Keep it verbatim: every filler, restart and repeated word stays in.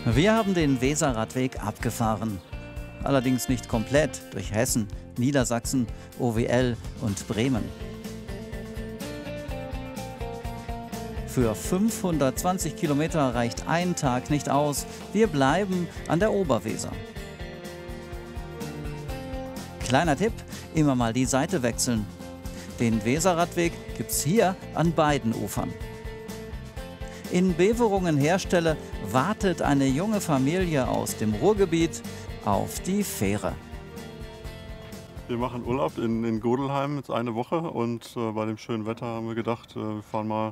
Wir haben den Weserradweg abgefahren. Allerdings nicht komplett durch Hessen, Niedersachsen, O W L und Bremen. Für fünfhundertzwanzig Kilometer reicht ein Tag nicht aus. Wir bleiben an der Oberweser. Kleiner Tipp, immer mal die Seite wechseln. Den Weserradweg gibt's hier an beiden Ufern. In Beverungen-Herstelle wartet eine junge Familie aus dem Ruhrgebiet auf die Fähre. Wir machen Urlaub in, in Godelheim jetzt eine Woche und äh, bei dem schönen Wetter haben wir gedacht, äh, wir fahren mal